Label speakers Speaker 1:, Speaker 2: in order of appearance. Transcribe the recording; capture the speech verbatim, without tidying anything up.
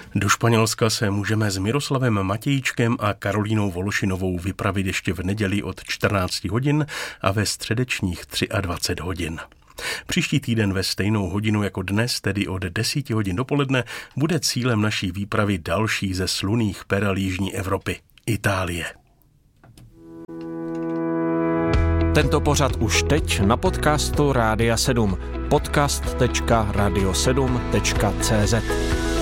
Speaker 1: Do Španělska se můžeme s Miroslavem Matějíčkem a Karolínou Vološinovou vypravit ještě v neděli od čtrnáct hodin a ve středečních dvacet tři hodin. Příští týden ve stejnou hodinu jako dnes, tedy od deset hodin dopoledne, bude cílem naší výpravy další ze slunných perel jižní Evropy, Itálie.
Speaker 2: Tento pořad už teď na podcastu Rádia sedm. podcast tečka radio sedm tečka cé zet